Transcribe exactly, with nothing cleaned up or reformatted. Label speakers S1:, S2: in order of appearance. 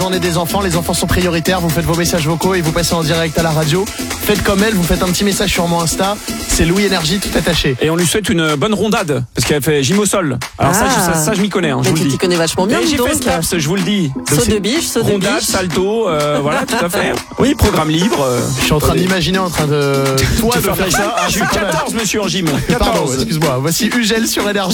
S1: Journée des enfants, les enfants sont prioritaires, vous faites vos messages vocaux et vous passez en direct à la radio. Faites comme elle, vous faites un petit message sur mon Insta, c'est Louis Énergie tout attaché.
S2: Et on lui souhaite une bonne rondade, parce qu'elle fait gym au sol. Alors
S3: Ah.
S2: ça, je, ça, ça, je m'y connais, hein, je
S3: Mais
S2: vous
S3: tu
S2: le dis.
S3: t'y connais vachement bien,
S2: Et
S3: dis
S2: j'ai
S3: donc.
S2: fait STAPS, je vous le dis.
S3: Saut de biche, saut de
S2: Rondade,
S3: biche.
S2: salto, euh, voilà, tout à fait. Oui, programme libre. euh,
S1: Je suis en train d'imaginer en train de toi de faire ça.
S2: Je suis quatorze, monsieur, en gym.
S1: Pardon,
S2: quatorze.
S1: excuse-moi. Voici Ugel sur Énergie.